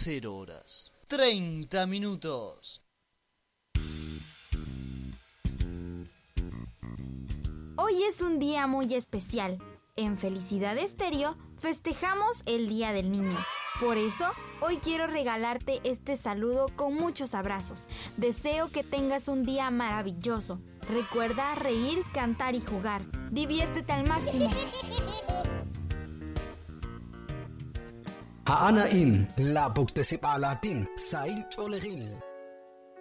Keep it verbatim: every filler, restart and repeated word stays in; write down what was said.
cero horas, treinta minutos. Hoy es un día muy especial. En Felicidad Estéreo festejamos el Día del Niño. Por eso, hoy quiero regalarte este saludo con muchos abrazos. Deseo que tengas un día maravilloso. Recuerda reír, cantar y jugar. Diviértete al máximo. Haanain, lapok te sipalatin, sa ilcholegil.